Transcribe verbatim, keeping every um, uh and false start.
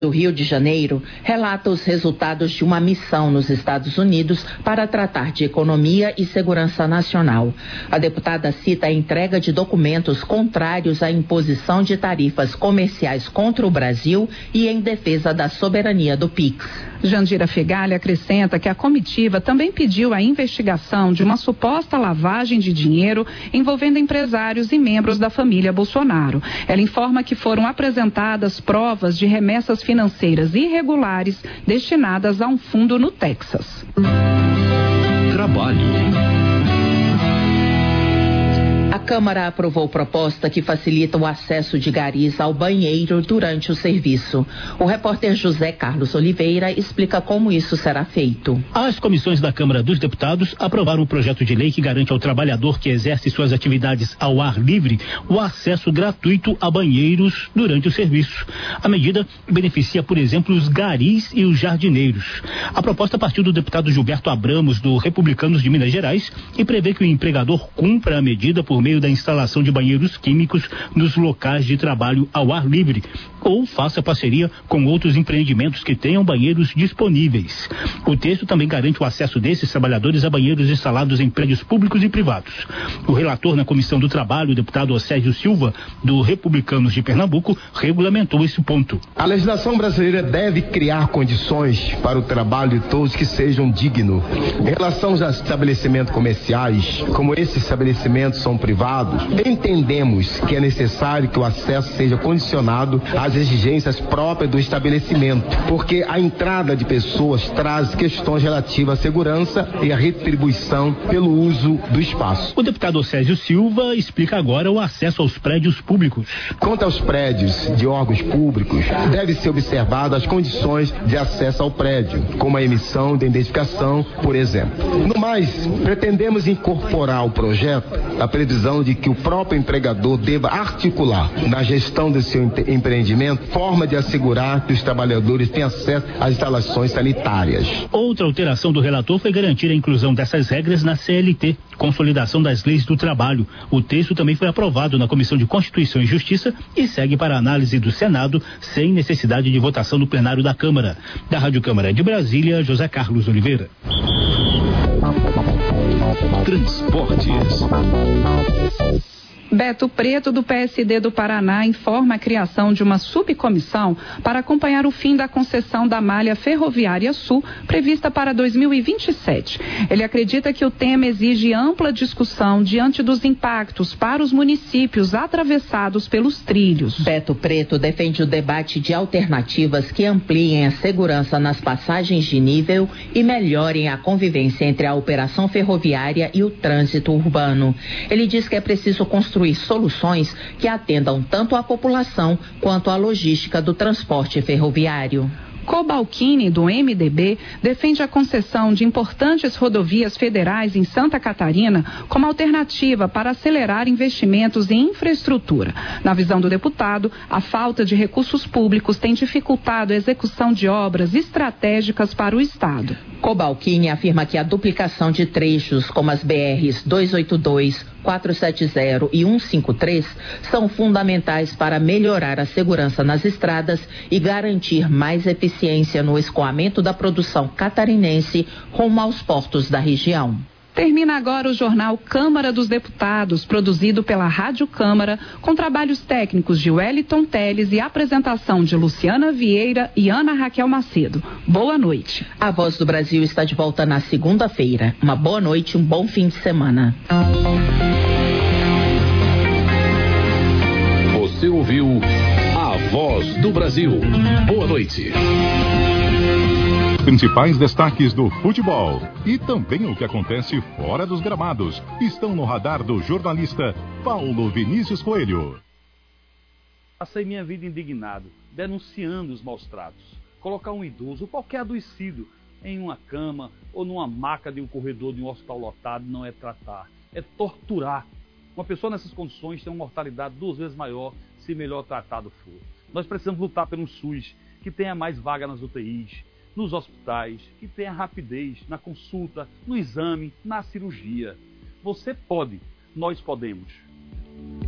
do Rio de Janeiro, relata os resultados de uma missão nos Estados Unidos para tratar de economia e segurança nacional. A deputada cita a entrega de documentos contrários à imposição de tarifas comerciais contra o Brasil e em defesa da soberania do Pix. Jandira Fegali acrescenta que a comitiva também pediu a investigação de uma suposta lavagem de dinheiro envolvendo empresários e membros da família Bolsonaro. Ela informa que foram apresentadas provas de remessas financeiras irregulares destinadas a um fundo no Texas. Trabalho. A Câmara aprovou proposta que facilita o acesso de garis ao banheiro durante o serviço. O repórter José Carlos Oliveira explica como isso será feito. As comissões da Câmara dos Deputados aprovaram o projeto de lei que garante ao trabalhador que exerce suas atividades ao ar livre o acesso gratuito a banheiros durante o serviço. A medida beneficia, por exemplo, os garis e os jardineiros. A proposta partiu do deputado Gilberto Abramos, do Republicanos de Minas Gerais, e prevê que o empregador cumpra a medida por meio da instalação de banheiros químicos nos locais de trabalho ao ar livre, ou faça parceria com outros empreendimentos que tenham banheiros disponíveis. O texto também garante o acesso desses trabalhadores a banheiros instalados em prédios públicos e privados. O relator na Comissão do Trabalho, o deputado Océsio Silva, do Republicanos de Pernambuco, regulamentou esse ponto. A legislação brasileira deve criar condições para o trabalho de todos que sejam dignos. Em relação aos estabelecimentos comerciais, como esses estabelecimentos são privados, entendemos que é necessário que o acesso seja condicionado às exigências próprias do estabelecimento, porque a entrada de pessoas traz questões relativas à segurança e à retribuição pelo uso do espaço. O deputado Océsio Silva explica agora o acesso aos prédios públicos. Quanto aos prédios de órgãos públicos, deve ser observado as condições de acesso ao prédio, como a emissão de identificação, por exemplo. No mais, pretendemos incorporar ao projeto a previsão de que o próprio empregador deva articular na gestão do seu empreendimento forma de assegurar que os trabalhadores tenham acesso às instalações sanitárias. Outra alteração do relator foi garantir a inclusão dessas regras na C L T, Consolidação das Leis do Trabalho. O texto também foi aprovado na Comissão de Constituição e Justiça e segue para análise do Senado sem necessidade de votação no plenário da Câmara. Da Rádio Câmara de Brasília, José Carlos Oliveira. Transportes. Beto Preto, do P S D do Paraná, informa a criação de uma subcomissão para acompanhar o fim da concessão da malha ferroviária sul, prevista para dois mil e vinte e sete. Ele acredita que o tema exige ampla discussão diante dos impactos para os municípios atravessados pelos trilhos. Beto Preto defende o debate de alternativas que ampliem a segurança nas passagens de nível e melhorem a convivência entre a operação ferroviária e o trânsito urbano. Ele diz que é preciso construir soluções que atendam tanto à população quanto à logística do transporte ferroviário. Cobalcini, do M D B, defende a concessão de importantes rodovias federais em Santa Catarina como alternativa para acelerar investimentos em infraestrutura. Na visão do deputado, a falta de recursos públicos tem dificultado a execução de obras estratégicas para o Estado. Cobalcini afirma que a duplicação de trechos como as B Rs duzentos e oitenta e dois, quatrocentos e setenta e cento e cinquenta e três são fundamentais para melhorar a segurança nas estradas e garantir mais eficiência no escoamento da produção catarinense rumo aos portos da região. Termina agora o jornal Câmara dos Deputados, produzido pela Rádio Câmara, com trabalhos técnicos de Wellington Teles e apresentação de Luciana Vieira e Ana Raquel Macedo. Boa noite. A Voz do Brasil está de volta na segunda-feira. Uma boa noite, um bom fim de semana. Você ouviu A Voz do Brasil. Boa noite. Principais destaques do futebol e também o que acontece fora dos gramados estão no radar do jornalista Paulo Vinícius Coelho. Passei minha vida indignado, denunciando os maus tratos. Colocar um idoso, qualquer adoecido, em uma cama ou numa maca de um corredor de um hospital lotado não é tratar, é torturar. Uma pessoa nessas condições tem uma mortalidade duas vezes maior se melhor tratado for. Nós precisamos lutar pelo SUS, que tenha mais vaga nas U T Is, nos hospitais, que tenha rapidez na consulta, no exame, na cirurgia. Você pode, nós podemos.